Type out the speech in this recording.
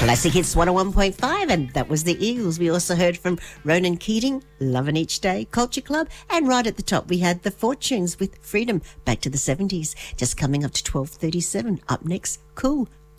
Classic Hits 101.5, and that was the Eagles. We also heard from Ronan Keating, Lovin' Each Day, Culture Club, and right at the top we had the Fortunes with Freedom, back to the 70s. Just coming up to 12:37. Up next, Cool